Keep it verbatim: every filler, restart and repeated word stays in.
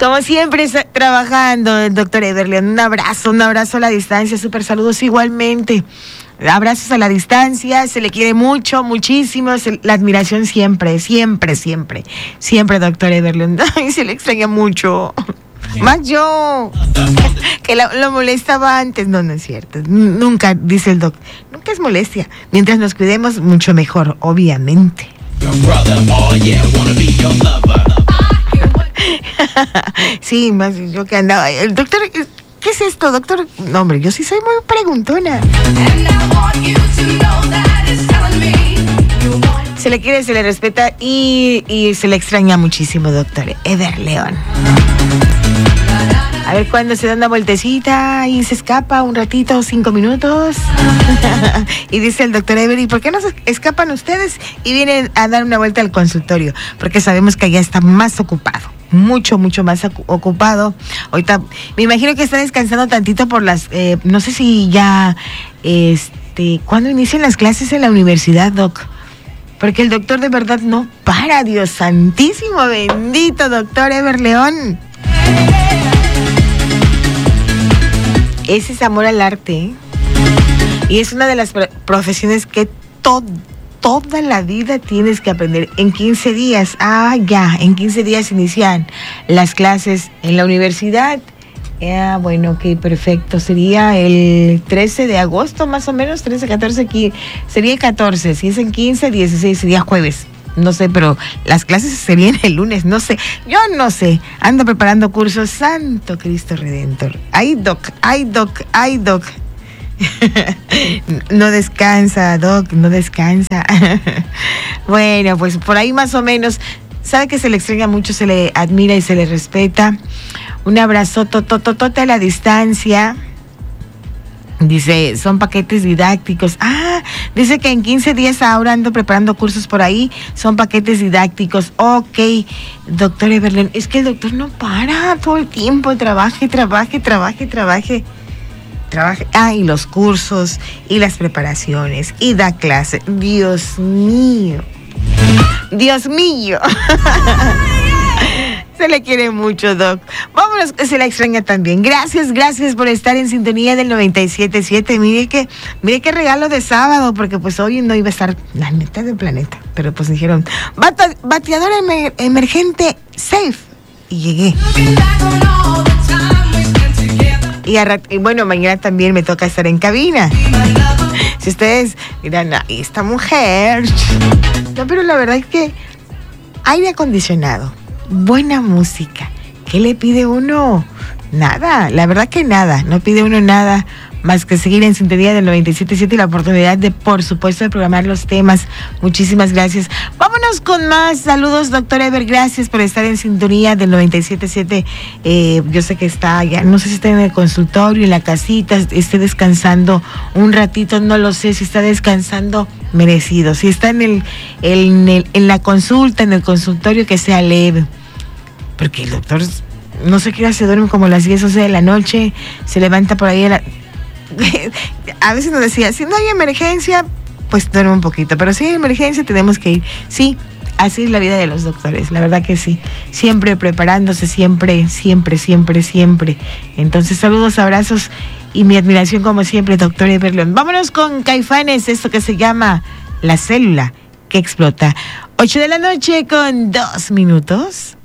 Como siempre, está trabajando el doctor Ever León. Un abrazo, un abrazo a la distancia, súper saludos igualmente. Abrazos a la distancia, se le quiere mucho, muchísimo, se, la admiración siempre, siempre, siempre, siempre, doctor Ever León. Ay, se le extraña mucho. Más yo, que lo, lo molestaba antes. No, no es cierto. Nunca, dice el doc, nunca es molestia. Mientras nos cuidemos, mucho mejor, obviamente. Sí, más yo que andaba. El doctor, ¿qué es esto, doctor? No, hombre, yo sí soy muy preguntona. Se le quiere, se le respeta y, y se le extraña muchísimo, doctor Ever León. A ver cuándo se da una vueltecita y se escapa un ratito, cinco minutos. Y dice el doctor Ever, ¿y por qué no se escapan ustedes y vienen a dar una vuelta al consultorio? Porque sabemos que allá está más ocupado, mucho, mucho más ocupado. Ahorita me imagino que está descansando tantito por las, eh, no sé si ya, este, ¿cuándo inician las clases en la universidad, doc? Porque el doctor de verdad no para, Dios santísimo, bendito doctor Ever León. Ese es amor al arte, ¿eh? Y es una de las profesiones que to- toda la vida tienes que aprender. En quince días, ah, ya, en quince días inician las clases en la universidad. Ah, bueno, ok, perfecto. Sería el trece de agosto, más o menos, trece, catorce, quince, sería el catorce. Si es en quince, dieciséis, sería jueves. No sé, pero las clases serían el lunes, no sé. Yo no sé. Ando preparando cursos. Santo Cristo Redentor. Ay, doc, ay, doc, ay, doc. No descansa, doc, no descansa. Bueno, pues por ahí más o menos. Sabe que se le extraña mucho, se le admira y se le respeta. Un abrazo totototote a la distancia. Dice, son paquetes didácticos. Ah, dice que en quince días ahora ando preparando cursos por ahí. Son paquetes didácticos. Ok, doctor Ever León. Es que el doctor no para todo el tiempo. Trabaje, trabaje, trabaje, trabaje. Trabaje. Ah, y los cursos y las preparaciones. Y da clase. Dios mío. Dios mío. Se le quiere mucho, doc. Vámonos, que se la extraña también. Gracias, gracias por estar en sintonía del noventa y siete punto siete. Mire que, mire qué regalo de sábado, porque pues hoy no iba a estar la neta del planeta. Pero pues dijeron, Bata, bateador emer, emergente, safe. Y llegué. Y, a, y bueno, mañana también me toca estar en cabina. Si ustedes dirán, ahí esta mujer. No, pero la verdad es que aire acondicionado, buena música. ¿Qué le pide uno? Nada, la verdad que nada. No pide uno nada más que seguir en sintonía del noventa y siete punto siete y la oportunidad de, por supuesto, de programar los temas. Muchísimas gracias. Vámonos con más saludos, doctor Ever. Gracias por estar en sintonía del noventa y siete punto siete. Eh, yo sé que está ya, no sé si está en el consultorio, en la casita, esté descansando un ratito, no lo sé, si está descansando merecido. Si está en el, en el, en la consulta, en el consultorio, que sea leve. Porque el doctor, no sé qué hora se duerme, como a las diez, once de la noche, se levanta por ahí a la... A veces nos decía, si no hay emergencia, pues duerme un poquito, pero si hay emergencia tenemos que ir. Sí, así es la vida de los doctores, la verdad que sí. Siempre preparándose, siempre, siempre, siempre, siempre. Entonces, saludos, abrazos y mi admiración como siempre, doctor Ever León. Vámonos con Caifanes, esto que se llama La Célula que Explota. Ocho de la noche con dos minutos.